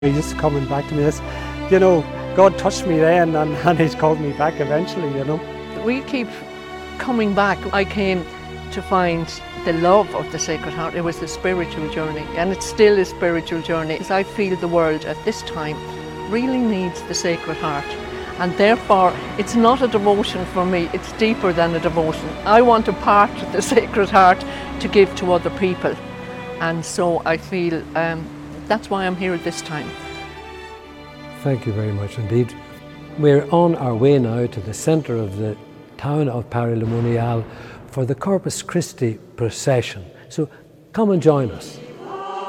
He used to coming back to me, this, you know, God touched me then and He's called me back eventually, you know. We keep coming back. I came to find the love of the Sacred Heart. It was the spiritual journey, and it's still a spiritual journey, because I feel the world at this time really needs the Sacred Heart, and therefore it's not a devotion for me, it's deeper than a devotion. I want to part with the Sacred Heart to give to other people, and so I feel that's why I'm here at this time. Thank you very much indeed. We're on our way now to the centre of the town of Paray-le-Monial for the Corpus Christi procession. So come and join us.